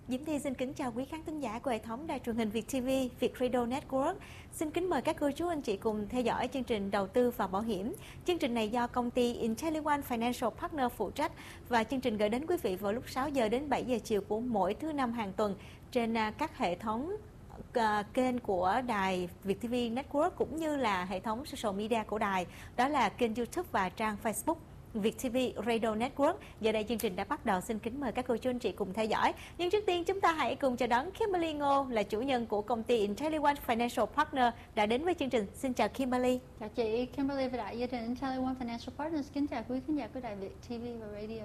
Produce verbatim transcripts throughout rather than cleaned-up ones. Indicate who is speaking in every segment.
Speaker 1: Diễm Thi xin kính chào quý khán thính giả của hệ thống đài truyền hình Việt ti vi, Việt Radio Network. Xin kính mời các cô chú anh chị cùng theo dõi chương trình đầu tư và bảo hiểm. Chương trình này do công ty IntelliOne Financial Partner phụ trách và chương trình gửi đến quý vị vào lúc sáu giờ đến bảy giờ chiều của mỗi thứ năm hàng tuần trên các hệ thống uh, kênh của đài Việt ti vi Network cũng như là hệ thống social media của đài, đó là kênh YouTube và trang Facebook Việt ti vi Radio Network. Giờ đây chương trình đã bắt đầu, xin kính mời các cô chú anh chị cùng theo dõi. Nhưng trước tiên chúng ta hãy cùng chào đón Kimberly Ngô, là chủ nhân của công ty IntelliOne Financial Partner đã đến với chương trình. Xin chào Kimberly.
Speaker 2: Chào chị, Kimberly và đại gia đình IntelliOne Financial Partners. Kính chào quý khán giả của đài Việt ti vi và Radio.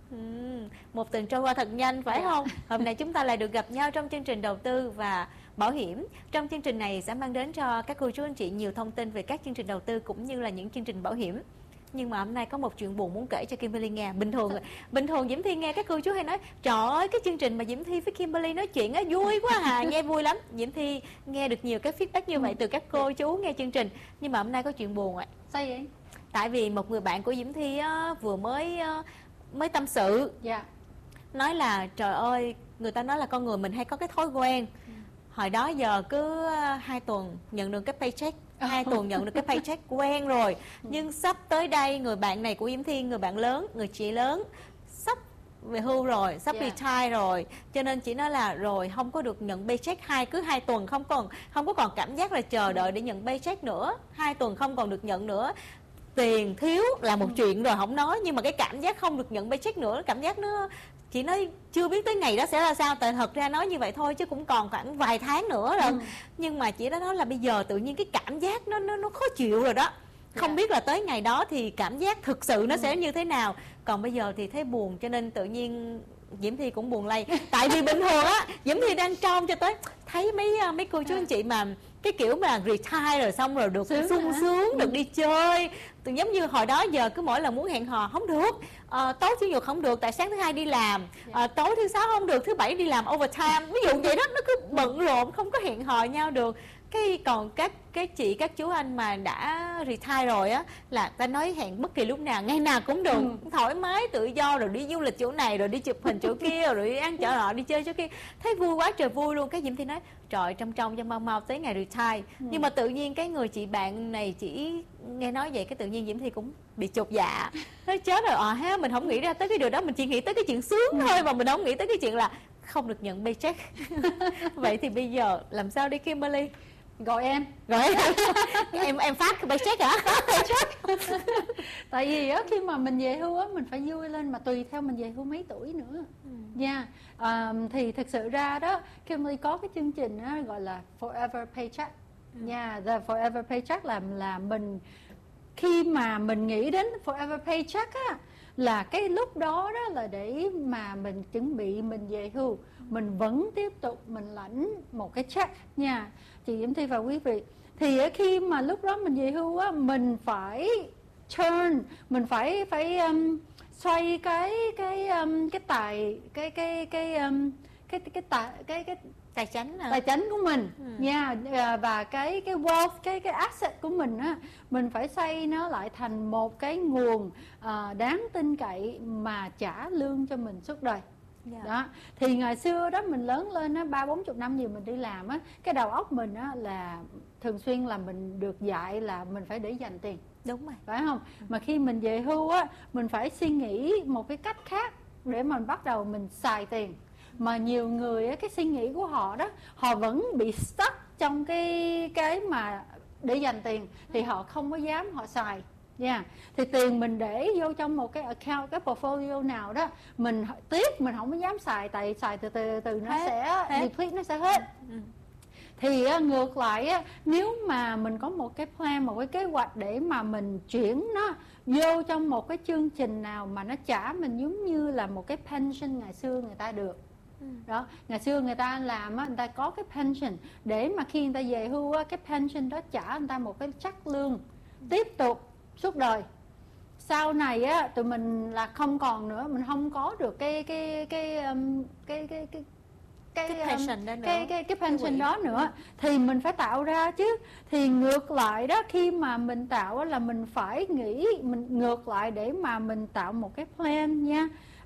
Speaker 1: Uhm, một tuần trôi qua thật nhanh phải không? Hôm nay chúng ta lại được gặp nhau trong chương trình đầu tư và bảo hiểm. Trong chương trình này sẽ mang đến cho các cô chú anh chị nhiều thông tin về các chương trình đầu tư cũng như là những chương trình bảo hiểm. Nhưng mà hôm nay có một chuyện buồn muốn kể cho Kimberly nghe. Bình thường bình thường Diễm Thi nghe các cô chú hay nói trời ơi cái chương trình mà Diễm Thi với Kimberly nói chuyện á vui quá hà, nghe vui lắm. Diễm Thi nghe được nhiều cái feedback như vậy từ các cô chú nghe chương trình. Nhưng mà hôm nay có chuyện buồn ạ.
Speaker 2: Sao vậy?
Speaker 1: Tại vì một người bạn của Diễm Thi á, vừa mới mới tâm sự.
Speaker 2: Dạ.
Speaker 1: Nói là trời ơi, người ta nói là con người mình hay có cái thói quen. Ừ. Hồi đó giờ cứ hai tuần nhận được cái paycheck, hai tuần nhận được cái paycheck quen rồi. Nhưng sắp tới đây người bạn này của Diễm Thi, người bạn lớn, người chị lớn sắp về hưu rồi, sắp yeah. retire rồi, cho nên chị nói là rồi không có được nhận paycheck hai cứ hai tuần, không còn không có còn cảm giác là chờ đợi để nhận paycheck nữa, hai tuần không còn được nhận nữa. Tiền thiếu là một chuyện rồi không nói, nhưng mà cái cảm giác không được nhận paycheck nữa, cảm giác nó, chị nói chưa biết tới ngày đó sẽ là sao. Tại thật ra nói như vậy thôi chứ cũng còn khoảng vài tháng nữa rồi. Ừ. Nhưng mà chị đã nói là bây giờ tự nhiên cái cảm giác nó nó nó khó chịu rồi đó. Không yeah. biết là tới ngày đó thì cảm giác thực sự nó ừ. sẽ như thế nào. Còn bây giờ thì thấy buồn, cho nên tự nhiên Diễm Thi cũng buồn lây. Tại vì bình thường á Diễm Thi đang trong cho tới thấy mấy mấy cô chú anh chị mà cái kiểu mà retire rồi xong rồi được sướng sung sướng, được đi chơi. Từ giống như hồi đó giờ cứ mỗi lần muốn hẹn hò không được, à, tối chủ nhật không được tại sáng thứ hai đi làm, à, tối thứ sáu không được, thứ bảy đi làm overtime, ví dụ vậy đó. Nó cứ bận rộn không có hẹn hò nhau được. Cái còn các cái chị các chú anh mà đã retire rồi á là ta nói hẹn bất kỳ lúc nào, ngày nào cũng được, ừ. thoải mái tự do, rồi đi du lịch chỗ này, rồi đi chụp hình chỗ kia, rồi đi ăn chỗ nọ, đi chơi chỗ kia, thấy vui quá trời vui luôn. Cái Diễm Thi nói trời, trong trong cho mau mau tới ngày retire. Ừ. Nhưng mà tự nhiên cái người chị bạn này chỉ nghe nói vậy, cái tự nhiên Diễm Thi cũng bị chột dạ. Nói chết rồi, à ha, mình không nghĩ ra tới cái điều đó, mình chỉ nghĩ tới cái chuyện sướng ừ. thôi, mà mình không nghĩ tới cái chuyện là không được nhận paycheck. Vậy thì bây giờ làm sao đi Kimberly?
Speaker 2: Gọi em
Speaker 1: gọi em em em phát cái paycheck hả?
Speaker 2: Tại vì á khi mà mình về hưu á mình phải vui lên, mà tùy theo mình về hưu mấy tuổi nữa nha. ừ. yeah. uh, thì thực sự ra đó Kimberly có cái chương trình đó, gọi là Forever Paycheck nha. ừ. yeah, The Forever Paycheck là là mình khi mà mình nghĩ đến Forever Paycheck á là cái lúc đó đó là để mà mình chuẩn bị mình về hưu, mình vẫn tiếp tục mình lãnh một cái check nha chị Diễm Thi và quý vị. Thì khi mà lúc đó mình về hưu á, mình phải turn, mình phải phải um, xoay cái cái um, cái tài cái cái cái um, cái cái tài cái cái
Speaker 1: tài chính hả?
Speaker 2: Tài chính của mình ừ. nha, và cái cái wealth, cái cái asset của mình á, mình phải xây nó lại thành một cái nguồn uh, đáng tin cậy mà trả lương cho mình suốt đời. Yeah. Đó thì ngày xưa đó mình lớn lên á, ba bốn chục năm gì mình đi làm á, cái đầu óc mình á là thường xuyên là mình được dạy là mình phải để dành tiền,
Speaker 1: đúng rồi,
Speaker 2: phải không? Ừ. Mà khi mình về hưu á, mình phải suy nghĩ một cái cách khác để mình bắt đầu mình xài tiền. Mà nhiều người á, cái suy nghĩ của họ đó, họ vẫn bị stuck trong cái cái mà để dành tiền, thì họ không có dám họ xài. Yeah. Thì tiền mình để vô trong một cái account, cái portfolio nào đó, mình tiếc mình không có dám xài, tại xài từ từ từ nó hết, sẽ deplete, nó sẽ hết. ừ. Thì uh, ngược lại uh, nếu mà mình có một cái plan, một cái kế hoạch để mà mình chuyển nó vô trong một cái chương trình nào mà nó trả mình giống như là một cái pension ngày xưa người ta được. Ừ. Đó, ngày xưa người ta làm á, người ta có cái pension để mà khi người ta về hưu á, cái pension đó trả người ta một cái trắc lương ừ. tiếp tục suốt đời. Sau này á tụi mình là không còn nữa, mình không có được cái cái cái um, cái cái cái cái
Speaker 1: cái pension đó nữa,
Speaker 2: cái cái cái pension đó nữa, thì mình phải tạo ra chứ. Thì ngược lại đó, khi mà mình tạo là mình phải nghĩ mình ngược lại để mà mình tạo một cái plan nha.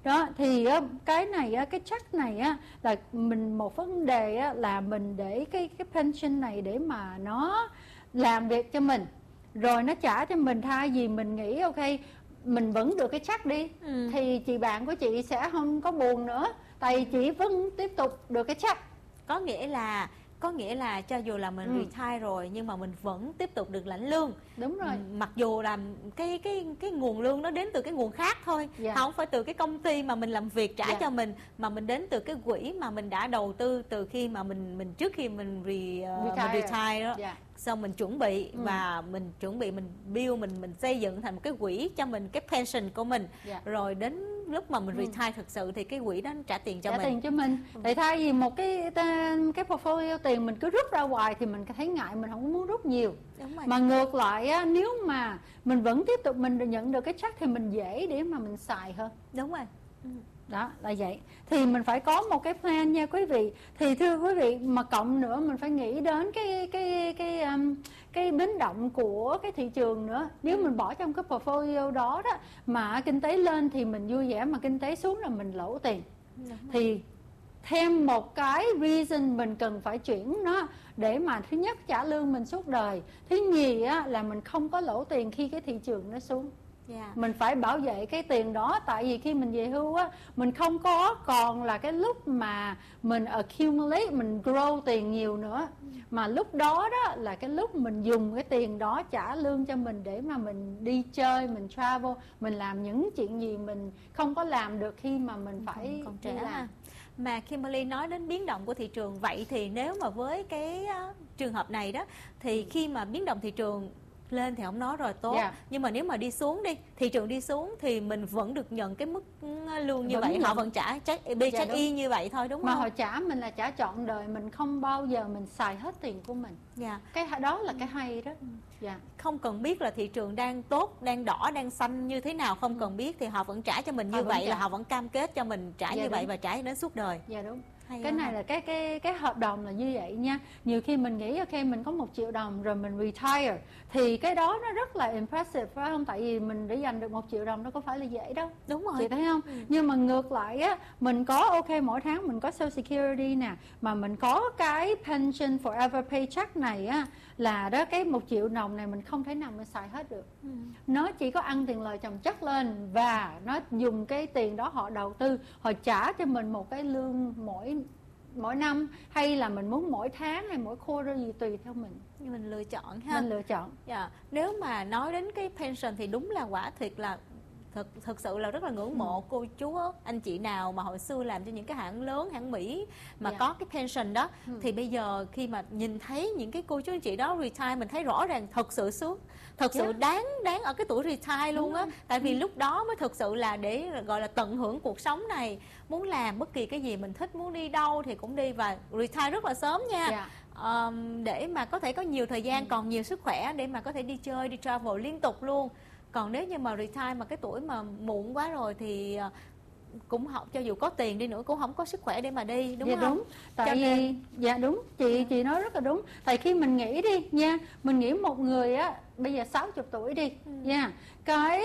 Speaker 2: Đó thì á, cái này á, cái check này á là mình một vấn đề á, là mình để cái cái pension này để mà nó làm việc cho mình rồi nó trả cho mình, thay vì mình nghĩ ok mình vẫn được cái check đi, ừ. thì chị bạn của chị sẽ không có buồn nữa, tại vì chị vẫn tiếp tục được cái check.
Speaker 1: Có nghĩa là có nghĩa là cho dù là mình ừ. retire rồi nhưng mà mình vẫn tiếp tục được lãnh lương.
Speaker 2: Đúng rồi.
Speaker 1: Mặc dù là cái cái cái nguồn lương nó đến từ cái nguồn khác thôi, yeah. không phải từ cái công ty mà mình làm việc trả yeah. cho mình, mà mình đến từ cái quỹ mà mình đã đầu tư từ khi mà mình mình trước khi mình, re, uh, retire. mình retire đó. Yeah. Xong mình chuẩn bị ừ. và mình chuẩn bị mình build mình mình xây dựng thành một cái quỹ cho mình, cái pension của mình. Yeah. Rồi đến lúc mà mình retire ừ. thực sự thì cái quỹ đó trả tiền cho
Speaker 2: trả
Speaker 1: mình.
Speaker 2: tiền cho mình. Ừ. Tại thay vì một cái cái portfolio tiền mình cứ rút ra hoài thì mình thấy ngại, mình không muốn rút nhiều.
Speaker 1: Đúng rồi.
Speaker 2: Mà ngược lại á, nếu mà mình vẫn tiếp tục mình nhận được cái check thì mình dễ để mà mình xài hơn.
Speaker 1: Đúng rồi. Ừ.
Speaker 2: Đó là vậy. Thì mình phải có một cái plan nha quý vị. Thì thưa quý vị, mà cộng nữa mình phải nghĩ đến cái cái cái um, cái biến động của cái thị trường nữa. Nếu mình bỏ trong cái portfolio đó đó mà kinh tế lên thì mình vui vẻ, mà kinh tế xuống là mình lỗ tiền. Thì thêm một cái reason mình cần phải chuyển nó để mà thứ nhất trả lương mình suốt đời, thứ nhì á, là mình không có lỗ tiền khi cái thị trường nó xuống. Yeah. Mình phải bảo vệ cái tiền đó, tại vì khi mình về hưu á, mình không có còn là cái lúc mà mình accumulate, mình grow tiền nhiều nữa, mà lúc đó đó là cái lúc mình dùng cái tiền đó trả lương cho mình để mà mình đi chơi, mình travel, mình làm những chuyện gì mình không có làm được khi mà mình phải
Speaker 1: còn, còn trẻ
Speaker 2: đi làm.
Speaker 1: Ha. Mà Kimberly nói đến biến động của thị trường, vậy thì nếu mà với cái uh, trường hợp này đó thì khi mà biến động thị trường lên thì không nói rồi tốt, yeah. nhưng mà nếu mà đi xuống đi, thị trường đi xuống thì mình vẫn được nhận cái mức lương như vẫn vậy, nhận. Họ vẫn trả check B check yeah, y như vậy thôi, đúng
Speaker 2: mà
Speaker 1: không?
Speaker 2: Mà họ trả mình là trả trọn đời, mình không bao giờ mình xài hết tiền của mình. Yeah. Cái đó là cái hay đó. Yeah.
Speaker 1: Không cần biết là thị trường đang tốt, đang đỏ, đang xanh như thế nào, không ừ. cần biết thì họ vẫn trả cho mình họ như vậy, trả. Là họ vẫn cam kết cho mình trả yeah, như đúng. vậy và trả đến suốt đời.
Speaker 2: Dạ yeah, đúng. Hay cái này hay. Là cái cái cái hợp đồng là như vậy nha. Nhiều khi mình nghĩ ok mình có một triệu đồng rồi mình retire thì cái đó nó rất là impressive phải không? Tại vì mình để dành được một triệu đồng nó có phải là dễ đâu.
Speaker 1: Đúng rồi.
Speaker 2: Chị thấy không? Ừ. Nhưng mà ngược lại á, mình có ok mỗi tháng mình có Social Security nè, mà mình có cái pension forever paycheck này á, là đó cái một triệu đồng này mình không thể nào mình xài hết được. Ừ. Nó chỉ có ăn tiền lời chồng chất lên và nó dùng cái tiền đó họ đầu tư, họ trả cho mình một cái lương mỗi mỗi năm, hay là mình muốn mỗi tháng hay mỗi quarter gì tùy theo mình.
Speaker 1: Nhưng mình lựa chọn ha.
Speaker 2: Mình lựa chọn.
Speaker 1: Yeah. Nếu mà nói đến cái pension thì đúng là quả thiệt là thực thực sự là rất là ngưỡng mộ ừ. cô chú anh chị nào mà hồi xưa làm cho những cái hãng lớn, hãng Mỹ mà yeah. có cái pension đó, ừ. thì bây giờ khi mà nhìn thấy những cái cô chú anh chị đó retire, mình thấy rõ ràng thật sự sướng, thật sự yeah. đáng đáng ở cái tuổi retire luôn á. Tại vì ừ. lúc đó mới thực sự là để gọi là tận hưởng cuộc sống này, muốn làm bất kỳ cái gì mình thích, muốn đi đâu thì cũng đi, và retire rất là sớm nha. Yeah. Um, để mà có thể có nhiều thời gian, ừ. còn nhiều sức khỏe để mà có thể đi chơi, đi travel liên tục luôn. Còn nếu như mà retire mà cái tuổi mà muộn quá rồi thì cũng học, cho dù có tiền đi nữa cũng không có sức khỏe để mà đi, đúng
Speaker 2: dạ,
Speaker 1: không?
Speaker 2: Đúng. Tại vì dạ đúng, chị dạ. chị nói rất là đúng. Tại khi mình nghĩ đi nha, mình nghĩ một người á bây giờ sáu mươi tuổi đi ừ. nha, cái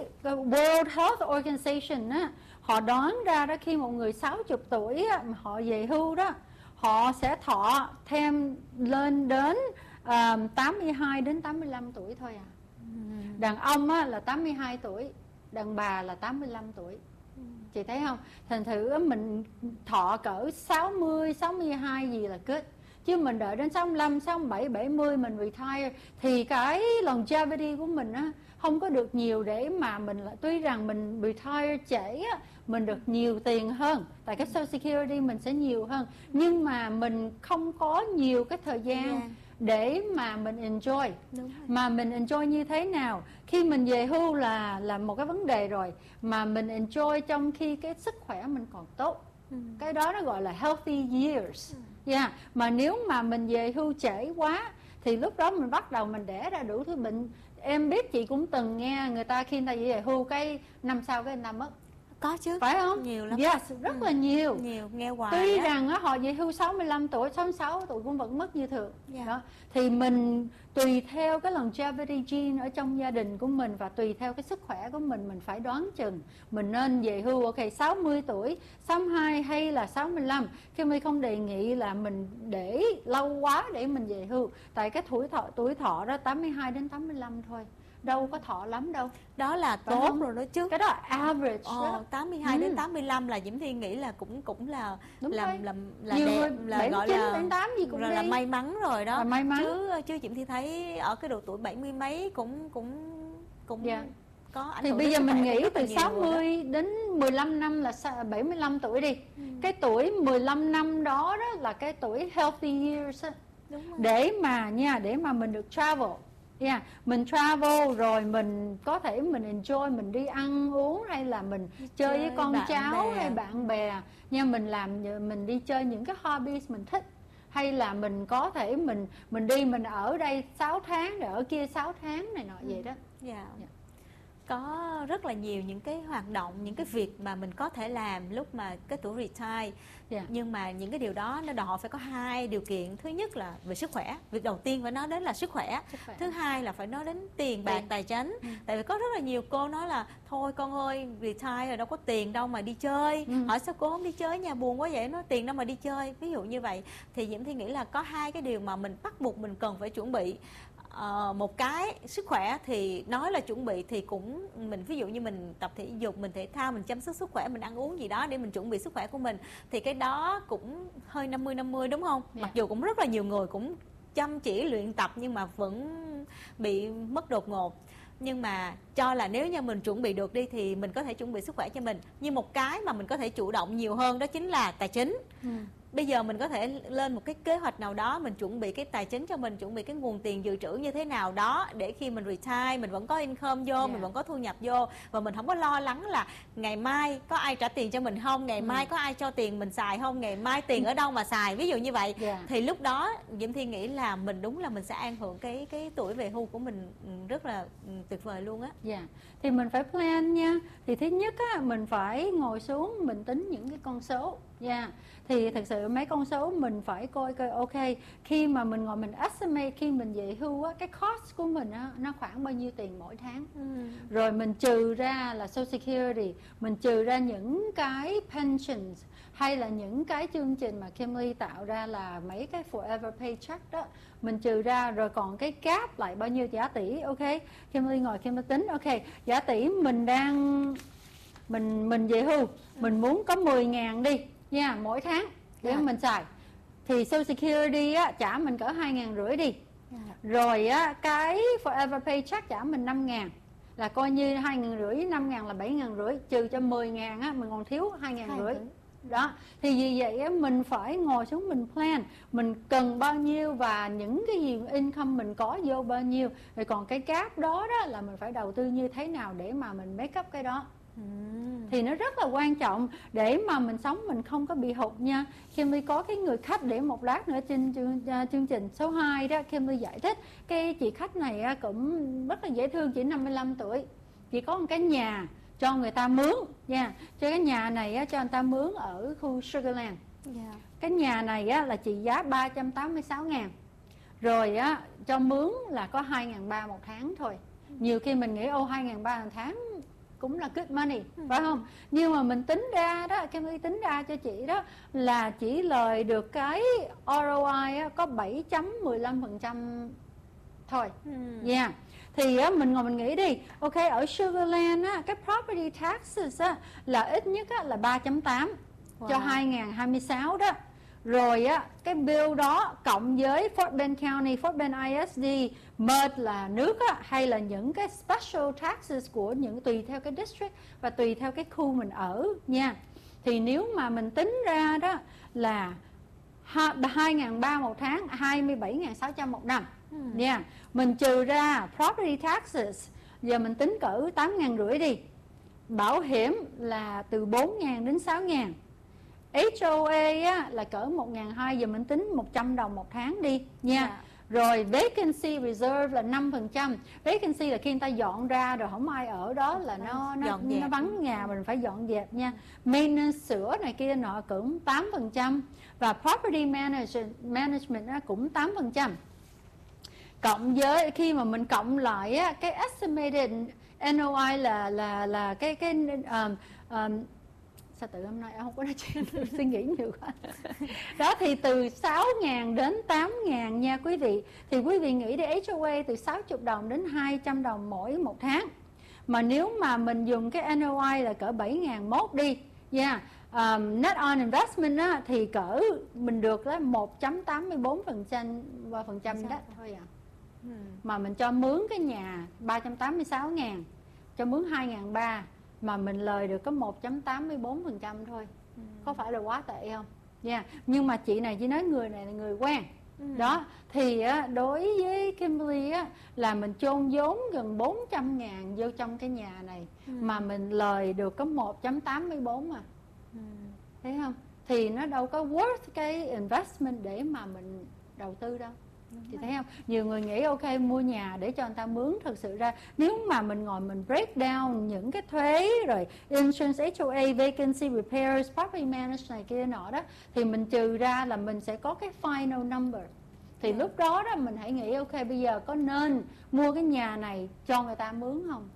Speaker 2: World Health Organization á, họ đoán ra đó khi một người sáu mươi tuổi á, mà họ về hưu đó, họ sẽ thọ thêm lên đến uh, tám mươi hai đến tám mươi lăm tuổi thôi à. Đàn ông á, là tám mươi hai tuổi, đàn bà là tám mươi lăm tuổi. Chị thấy không? Thành thử mình thọ cỡ sáu mươi, sáu mươi hai gì là kết. Chứ mình đợi đến sáu mươi lăm, sáu mươi bảy, bảy mươi mình retire thì cái longevity của mình á, không có được nhiều để mà mình lại, tuy rằng mình retire trễ á, mình được nhiều tiền hơn, tại cái Social Security mình sẽ nhiều hơn, nhưng mà mình không có nhiều cái thời gian yeah. để mà mình enjoy. Mà mình enjoy như thế nào? Khi mình về hưu là là một cái vấn đề rồi, mà mình enjoy trong khi cái sức khỏe mình còn tốt. Ừ. Cái đó nó gọi là healthy years. Ừ. Yeah. Mà nếu mà mình về hưu trễ quá thì lúc đó mình bắt đầu mình đẻ ra đủ thứ bệnh. Em biết chị cũng từng nghe người ta khi người ta về hưu cái năm sau cái người ta mất.
Speaker 1: Có chứ.
Speaker 2: Phải không?
Speaker 1: Nhiều lắm.
Speaker 2: Yes, rất ừ. là nhiều.
Speaker 1: Nhiều, nghe hoài.
Speaker 2: Tuy
Speaker 1: á.
Speaker 2: rằng á, họ về hưu sáu mươi lăm tuổi, sáu mươi sáu tuổi cũng vẫn mất như thường.
Speaker 1: Yeah.
Speaker 2: Đó. Thì mình tùy theo cái longevity gene ở trong gia đình của mình và tùy theo cái sức khỏe của mình, mình phải đoán chừng mình nên về hưu ok sáu mươi tuổi, sáu mươi hai hay là sáu mươi lăm. Khi mình không đề nghị là mình để lâu quá để mình về hưu. Tại cái tuổi thọ tuổi thọ đó tám mươi hai đến tám mươi lăm thôi. Đâu có thọ lắm đâu.
Speaker 1: Đó là
Speaker 2: Phải
Speaker 1: tốt
Speaker 2: không?
Speaker 1: rồi đó chứ.
Speaker 2: Cái đó là average
Speaker 1: ờ,
Speaker 2: đó.
Speaker 1: tám mươi hai
Speaker 2: ừ.
Speaker 1: đến tám mươi lăm là Diễm Thi nghĩ là cũng cũng là
Speaker 2: Đúng
Speaker 1: làm
Speaker 2: rồi.
Speaker 1: làm là
Speaker 2: Nhiều
Speaker 1: đẹp,
Speaker 2: người
Speaker 1: là
Speaker 2: bảy mươi
Speaker 1: gọi
Speaker 2: chín,
Speaker 1: là
Speaker 2: bảy mươi tám gì cũng
Speaker 1: là,
Speaker 2: đi.
Speaker 1: là may mắn rồi đó.
Speaker 2: Là may mắn.
Speaker 1: Chứ chứ Diễm Thi thấy ở cái độ tuổi bảy mươi mấy cũng cũng cũng
Speaker 2: Dạ.
Speaker 1: có ảnh
Speaker 2: Thì
Speaker 1: hưởng
Speaker 2: bây
Speaker 1: đến
Speaker 2: giờ
Speaker 1: sức
Speaker 2: mình
Speaker 1: khỏe
Speaker 2: nghĩ
Speaker 1: rất là
Speaker 2: từ
Speaker 1: nhiều
Speaker 2: sáu
Speaker 1: rồi đó.
Speaker 2: mươi đến mười lăm năm là bảy mươi lăm tuổi đi.
Speaker 1: Ừ.
Speaker 2: Cái tuổi mười lăm năm đó đó là cái tuổi healthy years á.
Speaker 1: Đúng rồi.
Speaker 2: Để mà nha, để mà mình được travel. Yeah. Mình travel rồi mình có thể mình enjoy, mình đi ăn uống hay là mình đi chơi, chơi với con cháu bè. Hay bạn bè nha, mình làm mình đi chơi những cái hobbies mình thích, hay là mình có thể mình mình đi mình ở đây sáu tháng rồi ở kia sáu tháng này nọ vậy đó.
Speaker 1: Dạ. Yeah. Yeah. Có rất là nhiều những cái hoạt động, những cái việc mà mình có thể làm lúc mà cái tuổi retire. Yeah. Nhưng mà những cái điều đó nó đòi hỏi phải có hai điều kiện. Thứ nhất là về sức khỏe. Việc đầu tiên phải nói đến là sức khỏe. Sức khỏe. Thứ hai là phải nói đến tiền bạc, tài chính. Ừ. Tại vì có rất là nhiều cô nói là thôi con ơi, retire rồi đâu có tiền đâu mà đi chơi. Ừ. Hỏi sao cô không đi chơi nhà buồn quá vậy? Nói tiền đâu mà đi chơi. Ví dụ như vậy thì Diễm Thi nghĩ là có hai cái điều mà mình bắt buộc mình cần phải chuẩn bị. Uh, một cái sức khỏe thì nói là chuẩn bị thì cũng mình ví dụ như mình tập thể dục, mình thể thao, mình chăm sóc sức khỏe, mình ăn uống gì đó để mình chuẩn bị sức khỏe của mình thì cái đó cũng hơi năm mươi năm mươi đúng không? Yeah. Mặc dù cũng rất là nhiều người cũng chăm chỉ luyện tập nhưng mà vẫn bị mất đột ngột. Nhưng mà cho là nếu như mình chuẩn bị được đi thì mình có thể chuẩn bị sức khỏe cho mình. Nhưng một cái mà mình có thể chủ động nhiều hơn đó chính là tài chính. Ừ. Bây giờ mình có thể lên một cái kế hoạch nào đó, mình chuẩn bị cái tài chính cho mình, chuẩn bị cái nguồn tiền dự trữ như thế nào đó để khi mình retire mình vẫn có income vô, yeah. mình vẫn có thu nhập vô và mình không có lo lắng là ngày mai có ai trả tiền cho mình không, ngày ừ. mai có ai cho tiền mình xài không, ngày mai tiền ở đâu mà xài, ví dụ như vậy. Yeah. Thì lúc đó Diễm Thi nghĩ là mình đúng là mình sẽ an hưởng cái cái tuổi về hưu của mình rất là tuyệt vời luôn á.
Speaker 2: Dạ. Yeah. Thì mình phải plan nha. Thì thứ nhất á, mình phải ngồi xuống mình tính những cái con số. Dạ. Yeah. Thì thật sự mấy con số mình phải coi coi ok, khi mà mình ngồi mình estimate khi mình về hưu á, cái cost của mình á, nó khoảng bao nhiêu tiền mỗi tháng. Ừ. Rồi mình trừ ra là Social Security, mình trừ ra những cái pensions hay là những cái chương trình mà Kimberly tạo ra là mấy cái Forever Paycheck đó, mình trừ ra rồi còn cái gap lại bao nhiêu giá tỷ. Ok, Kimberly ngồi Kimberly tính ok, giá tỷ mình đang mình mình về hưu, mình muốn có mười ngàn đi nha, yeah, mỗi tháng để yeah. mình xài thì Social Security á, trả mình cỡ hai ngàn rưỡi đi. Yeah. Rồi á, cái Forever Paycheck trả mình năm ngàn, là coi như hai ngàn rưỡi, năm ngàn là bảy ngàn rưỡi, trừ cho mười ngàn á, mình còn thiếu hai ngàn rưỡi. Đó, thì vì vậy á, mình phải ngồi xuống mình plan, mình cần bao nhiêu và những cái gì income mình có vô bao nhiêu. Rồi còn cái gap đó đó là mình phải đầu tư như thế nào để mà mình make up cái đó. Hmm. Thì nó rất là quan trọng để mà mình sống mình không có bị hụt nha. Kimberly có cái người khách để một lát nữa trên chương, uh, chương trình số hai đó, Kimberly giải thích cái chị khách này uh, cũng rất là dễ thương, chỉ năm mươi lăm tuổi, chỉ có một cái nhà cho người ta mướn nha. Yeah. Cho cái nhà này uh, cho người ta mướn ở khu Sugarland. Yeah. Cái nhà này uh, là trị giá ba trăm tám mươi sáu ngàn. Rồi uh, cho mướn là có hai ngàn ba một tháng thôi. Nhiều khi mình nghĩ ô hai ngàn ba một tháng cũng là good money, phải không? Nhưng mà mình tính ra đó, Kimberly tính ra cho chị đó là chỉ lời được cái rờ o i á, có bảy phẩy mười lăm phần trăm thôi. Dạ. Yeah. Thì á, mình ngồi mình nghĩ đi, ok, ở Sugarland á, cái property taxes á, là ít nhất á, là ba phẩy tám wow. cho hai nghìn không trăm hai mươi sáu đó. Rồi á, cái bill đó cộng với Fort Bend County, Fort Bend i ét đê, merge là nước á, hay là những cái special taxes của những tùy theo cái district và tùy theo cái khu mình ở nha. Thì nếu mà mình tính ra đó là hai nghìn ba trăm một tháng, hai mươi bảy nghìn sáu trăm một năm nha. Hmm. Mình trừ ra property taxes, giờ mình tính cỡ tám nghìn rưỡi đi. Bảo hiểm là từ bốn nghìn đến sáu nghìn. hát o a á, là cỡ một nghìn hai trăm, giờ mình tính một trăm đồng một tháng đi nha. Yeah. Rồi vacancy reserve là năm phần trăm. Vacancy là khi người ta dọn ra rồi không ai ở đó, là nó nó, nó vắng nhà, mình phải dọn dẹp nha. Maintenance sửa này kia nọ cũng tám phần trăm. Và property management, management cũng tám phần trăm. Cộng với khi mà mình cộng lại á, cái estimated en ô i là là là cái cái um, um, sao tự hôm nay em không có nói chuyện suy nghĩ nhiều quá. Đó thì từ sáu ngàn đến tám ngàn nha quý vị. Thì quý vị nghĩ đi, hát ô a từ sáu mươi đồng đến hai trăm đồng mỗi một tháng. Mà nếu mà mình dùng cái en ô i là cỡ bảy ngàn mốt đi nha, yeah. um, net on investment á, thì cỡ mình được là một phẩy tám mươi bốn phần trăm phần trăm đó thôi à. Ừ. Mà mình cho mướn cái nhà ba trăm tám mươi sáu ngàn, cho mướn hai ngàn ba trăm, mà mình lời được có một phẩy tám mươi bốn phần trăm thôi. Ừ. Có phải là quá tệ không? Nha. Yeah. Nhưng mà chị này chỉ nói người này là người quen. Ừ. Đó, thì á, đối với Kimberly á, là mình chôn vốn gần bốn trăm ngàn vô trong cái nhà này. Ừ. Mà mình lời được có một phẩy tám mươi bốn mà. Ừ. Thấy không? Thì nó đâu có worth cái investment để mà mình đầu tư đâu. Chị thấy không? Nhiều người nghĩ ok mua nhà để cho người ta mướn. Thực sự ra nếu mà mình ngồi mình break down những cái thuế rồi insurance, hát ô a, vacancy repairs, property management này kia nọ đó, thì mình trừ ra là mình sẽ có cái final number. Thì yeah. lúc đó đó mình hãy nghĩ ok bây giờ có nên mua cái nhà này cho người ta mướn không?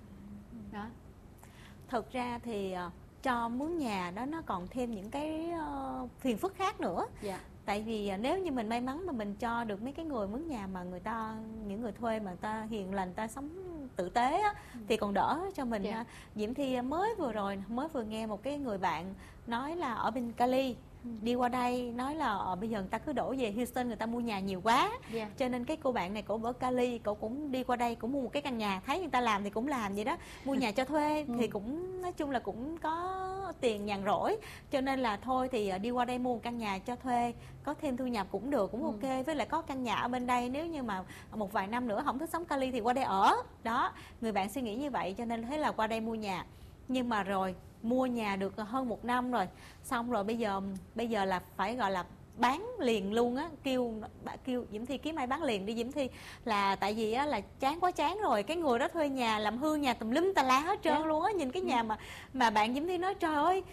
Speaker 2: Đó.
Speaker 1: Thực ra thì uh, cho mướn nhà đó nó còn thêm những cái uh, phiền phức khác nữa. Yeah. Tại vì nếu như mình may mắn mà mình cho được mấy cái người mướn nhà mà người ta, những người thuê mà người ta hiền lành, ta sống tử tế á, ừ. thì còn đỡ cho mình. Yeah. Diễm Thi mới vừa rồi mới vừa nghe một cái người bạn nói là ở bên Cali, ừ. đi qua đây nói là ờ, bây giờ người ta cứ đổ về Houston, người ta mua nhà nhiều quá. Yeah. Cho nên cái cô bạn này cổ ở Cali, cổ cũng đi qua đây cũng mua một cái căn nhà, thấy người ta làm thì cũng làm vậy đó, mua nhà cho thuê. Ừ. Thì cũng nói chung là cũng có tiền nhàn rỗi, cho nên là thôi thì đi qua đây mua một căn nhà cho thuê, có thêm thu nhập cũng được, cũng ừ. ok. Với lại có căn nhà ở bên đây, nếu như mà một vài năm nữa không thích sống Cali thì qua đây ở. Đó, người bạn suy nghĩ như vậy cho nên thế là qua đây mua nhà. Nhưng mà rồi mua nhà được hơn một năm rồi, xong rồi bây giờ bây giờ là phải gọi là bán liền luôn á, kêu kêu Diễm Thi kiếm ai bán liền đi Diễm Thi, là tại vì á là chán quá chán rồi, cái người đó thuê nhà làm hư nhà tùm lum tà la hết trơn. Yeah. luôn á. Nhìn cái nhà mà mà bạn Diễm Thi nói trời ơi,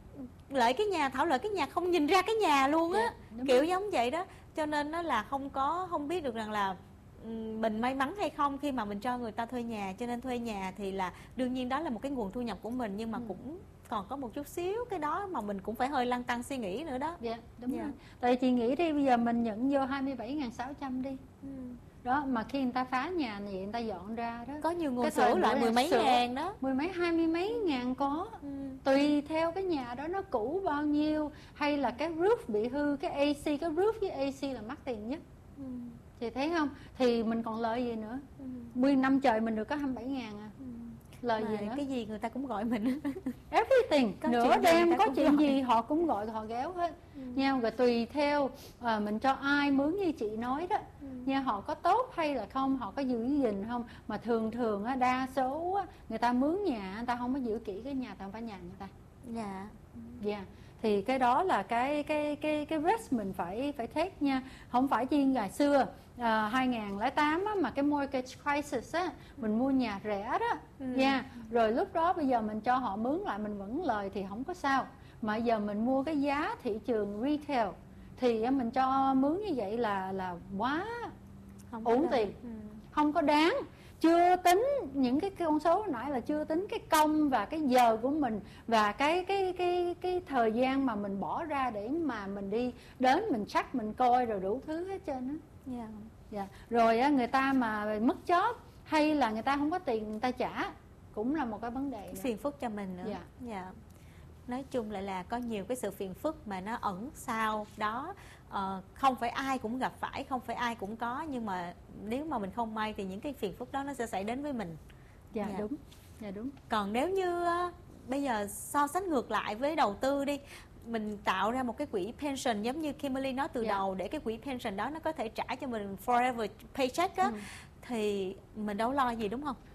Speaker 1: lợi cái nhà, thảo lợi cái nhà không nhìn ra cái nhà luôn á. Yeah, kiểu rồi. Giống vậy đó. Cho nên nó là không có không biết được rằng là mình may mắn hay không khi mà mình cho người ta thuê nhà. Cho nên thuê nhà thì là đương nhiên đó là một cái nguồn thu nhập của mình, nhưng mà ừ. cũng còn có một chút xíu cái đó mà mình cũng phải hơi lăn tăn suy nghĩ nữa đó.
Speaker 2: Dạ, đúng yeah. rồi. Tại chị nghĩ đi, bây giờ mình nhận vô hai mươi bảy nghìn sáu trăm đi. Ừ. Đó, mà khi người ta phá nhà này, người ta dọn ra đó.
Speaker 1: Có nhiều nguồn sửa lại mười mấy sửa, ngàn đó.
Speaker 2: Mười mấy, hai mươi mấy ngàn có. Ừ. Tùy theo cái nhà đó nó cũ bao nhiêu, hay là cái roof bị hư, cái a xê, cái roof với a xê là mắc tiền nhất. Ừ. Chị thấy không? Thì mình còn lợi gì nữa. Ừ. mười năm trời mình được có hai mươi bảy ngàn à. Ừ. Lời gì nữa?
Speaker 1: Cái gì người ta cũng gọi mình.
Speaker 2: Everything. Nửa đêm có chuyện gì họ cũng gọi, họ ghéo hết. Ừ. Nha, rồi tùy theo à, mình cho ai mướn như chị nói đó. Ừ. Nha, họ có tốt hay là không, họ có giữ gìn không. Mà thường thường á, đa số á, người ta mướn nhà, người ta không có giữ kỹ cái nhà, ta không phải nhà người ta.
Speaker 1: Dạ.
Speaker 2: Dạ. Yeah. Thì cái đó là cái cái cái cái risk mình phải phải take nha. Không phải chi ngày xưa à, hai nghìn lẻ tám á, mà cái mortgage crisis á, mình mua nhà rẻ đó. Ừ. Yeah. Rồi lúc đó bây giờ mình cho họ mướn lại mình vẫn lời thì không có sao. Mà giờ mình mua cái giá thị trường retail thì mình cho mướn như vậy là là quá không uổng tiền. Ừ. Không có đáng. Chưa tính những cái con số hồi nãy là chưa tính cái công và cái giờ của mình và cái cái cái cái thời gian mà mình bỏ ra để mà mình đi đến mình check mình coi rồi đủ thứ hết trơn á. Dạ. Dạ. Rồi á, người ta mà mất job hay là người ta không có tiền người ta trả cũng là một cái vấn đề nữa.
Speaker 1: Phiền phức cho mình nữa. Dạ. Dạ. Nói chung lại là có nhiều cái sự phiền phức mà nó ẩn sau đó. Ờ, không phải ai cũng gặp phải, không phải ai cũng có, nhưng mà nếu mà mình không may thì những cái phiền phức đó nó sẽ xảy đến với mình.
Speaker 2: Dạ, dạ. đúng. Dạ đúng.
Speaker 1: Còn nếu như uh, bây giờ so sánh ngược lại với đầu tư đi, mình tạo ra một cái quỹ pension giống như Kimberly nói từ dạ. đầu, để cái quỹ pension đó nó có thể trả cho mình forever paycheck á, ừ. thì mình đâu lo gì đúng không?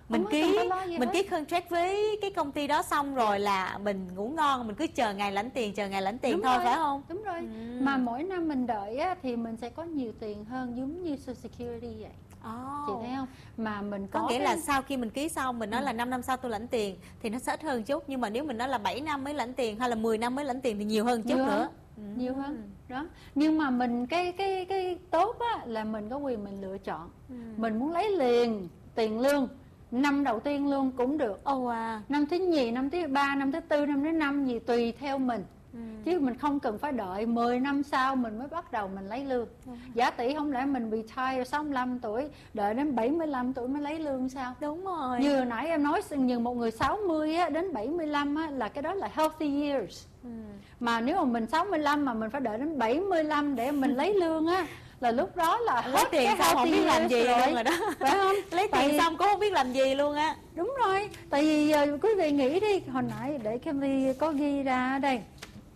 Speaker 1: mình
Speaker 2: có
Speaker 1: ký
Speaker 2: cần phải lo gì
Speaker 1: mình
Speaker 2: hết.
Speaker 1: ký contract với cái công ty đó xong rồi là mình ngủ ngon, mình cứ chờ ngày lãnh tiền, chờ ngày lãnh tiền
Speaker 2: Đúng
Speaker 1: thôi
Speaker 2: rồi,
Speaker 1: phải không?
Speaker 2: Đúng rồi.
Speaker 1: Ừ.
Speaker 2: Mà mỗi năm mình đợi á, thì mình sẽ có nhiều tiền hơn, giống như Social Security vậy.
Speaker 1: Oh.
Speaker 2: Chị thấy không? Mà mình
Speaker 1: có,
Speaker 2: có
Speaker 1: nghĩa
Speaker 2: cái...
Speaker 1: là sau khi mình ký xong mình nói
Speaker 2: Ừ.
Speaker 1: là năm năm sau tôi lãnh tiền thì nó sẽ ít hơn chút, nhưng mà nếu mình nói là bảy năm mới lãnh tiền hay là mười năm mới lãnh tiền thì nhiều hơn chút
Speaker 2: Nhiều hơn.
Speaker 1: nữa.
Speaker 2: Nhiều hơn đó. Nhưng mà mình cái cái cái tốt á là mình có quyền mình lựa chọn.
Speaker 1: Ừ.
Speaker 2: Mình muốn lấy liền tiền lương năm đầu tiên luôn cũng được,
Speaker 1: Oh wow.
Speaker 2: năm thứ nhì, năm thứ ba, năm thứ tư, năm thứ năm gì tùy theo mình.
Speaker 1: Ừ.
Speaker 2: Chứ mình không cần phải đợi mười năm sau mình mới bắt đầu mình lấy lương.
Speaker 1: Đúng.
Speaker 2: Giả tỷ không lẽ mình retire sáu mươi lăm tuổi, đợi đến bảy mươi lăm tuổi mới lấy lương sao?
Speaker 1: Đúng rồi.
Speaker 2: Như hồi nãy em nói, như một người sáu mươi á, đến bảy mươi lăm á, là cái đó là healthy years.
Speaker 1: Ừ.
Speaker 2: Mà nếu mà mình sáu mươi lăm mà mình phải đợi đến bảy mươi lăm để mình lấy lương á, là lúc đó là
Speaker 1: lấy
Speaker 2: hết
Speaker 1: tiền
Speaker 2: cái
Speaker 1: xong không biết
Speaker 2: healthy
Speaker 1: làm gì
Speaker 2: years
Speaker 1: luôn rồi đó.
Speaker 2: phải không?
Speaker 1: Lấy
Speaker 2: Tại
Speaker 1: tiền
Speaker 2: vì-
Speaker 1: xong cũng không biết làm gì luôn á.
Speaker 2: Đúng rồi, tại vì uh, quý vị nghĩ đi, hồi nãy để Kimberly có ghi ra ở đây.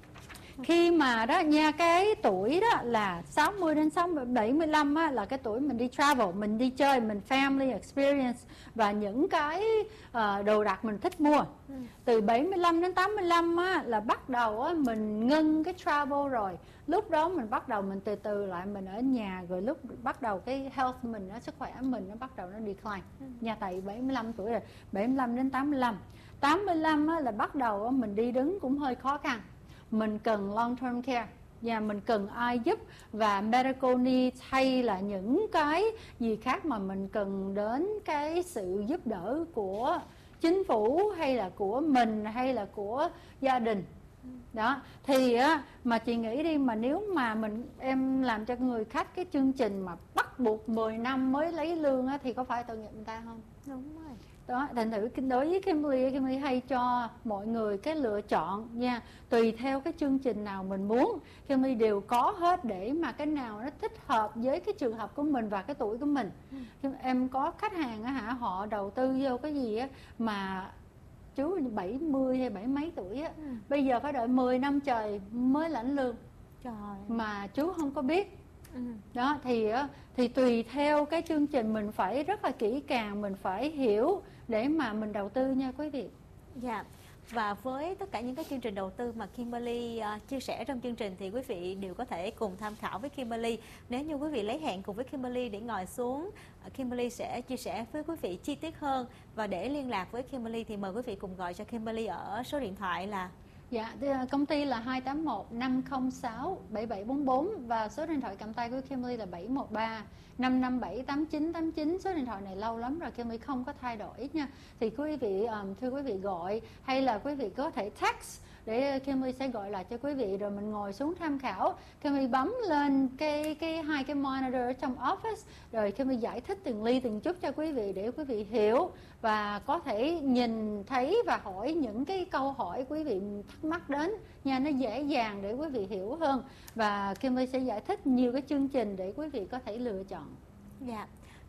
Speaker 2: Khi mà đó nha, cái tuổi đó là sáu mươi đến bảy mươi lăm á, là cái tuổi mình đi travel, mình đi chơi, mình family experience và những cái uh, đồ đạc mình thích mua.
Speaker 1: Ừ.
Speaker 2: Từ bảy mươi lăm đến tám mươi lăm á, là bắt đầu á, mình ngưng cái travel rồi. Lúc đó mình bắt đầu mình từ từ lại mình ở nhà, rồi lúc bắt đầu cái health mình, nó sức khỏe mình nó bắt đầu nó decline.
Speaker 1: Ừ.
Speaker 2: Nha, tại bảy mươi lăm tuổi rồi, bảy mươi lăm đến tám mươi lăm. tám mươi lăm á, là bắt đầu á, mình đi đứng cũng hơi khó khăn. Mình cần long term care và mình cần ai giúp, và medical needs hay là những cái gì khác mà mình cần đến cái sự giúp đỡ của chính phủ hay là của mình hay là của gia đình. Đó, thì á, mà chị nghĩ đi, mà nếu mà mình em làm cho người khách cái chương trình mà bắt buộc mười năm mới lấy lương á, thì có phải tội nghiệp người ta không?
Speaker 1: Đúng rồi.
Speaker 2: Đó, thành thử đối với Kimberly, Kimberly hay cho mọi người cái lựa chọn nha, tùy theo cái chương trình nào mình muốn, Kimberly đều có hết để mà cái nào nó thích hợp với cái trường hợp của mình và cái tuổi của mình. Ừ. Em có khách hàng á hả, họ đầu tư vô cái gì á mà chú bảy mươi hay bảy mấy tuổi á, ừ. bây giờ phải đợi mười năm trời mới lãnh lương.
Speaker 1: Trời.
Speaker 2: Mà chú không có biết.
Speaker 1: Ừ.
Speaker 2: Đó thì thì tùy theo cái chương trình mình phải rất là kỹ càng, mình phải hiểu để mà mình đầu tư nha quý vị.
Speaker 1: Dạ. Và với tất cả những cái chương trình đầu tư mà Kimberly uh, chia sẻ trong chương trình thì quý vị đều có thể cùng tham khảo với Kimberly. Nếu như quý vị lấy hẹn cùng với Kimberly để ngồi xuống, uh, Kimberly sẽ chia sẻ với quý vị chi tiết hơn. Và để liên lạc với Kimberly thì mời quý vị cùng gọi cho Kimberly ở số điện thoại là...
Speaker 2: Dạ, công ty là hai tám một năm không sáu bảy bảy bốn bốn và số điện thoại cầm tay của Kimberly là bảy một ba năm năm bảy tám chín tám chín. Số điện thoại này lâu lắm rồi Kimberly không có thay đổi nha. Thì quý vị um, thưa quý vị gọi, hay là quý vị có thể text để Kimberly sẽ gọi lại cho quý vị, rồi mình ngồi xuống tham khảo. Kimberly bấm lên cái cái hai cái monitor ở trong office, rồi Kimberly giải thích từng ly từng chút cho quý vị để quý vị hiểu và có thể nhìn thấy và hỏi những cái câu hỏi quý vị thắc mắc đến nha, nó dễ dàng để quý vị hiểu hơn. Và Kimberly sẽ giải thích nhiều cái chương trình để quý vị có thể lựa chọn.
Speaker 1: Dạ.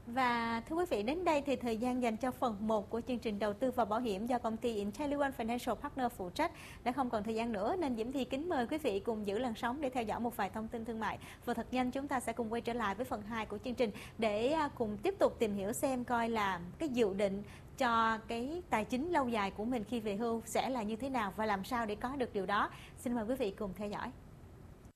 Speaker 1: Và thưa quý vị, đến đây thì thời gian dành cho phần một của chương trình đầu tư và bảo hiểm do công ty IntelliOne Financial Partner phụ trách đã không còn thời gian nữa, nên Diễm Thi kính mời quý vị cùng giữ làn sóng để theo dõi một vài thông tin thương mại. Và thật nhanh chúng ta sẽ cùng quay trở lại với phần hai của chương trình để cùng tiếp tục tìm hiểu xem coi là cái dự định cho cái tài chính lâu dài của mình khi về hưu sẽ là như thế nào và làm sao để có được điều đó. Xin mời quý vị cùng theo dõi.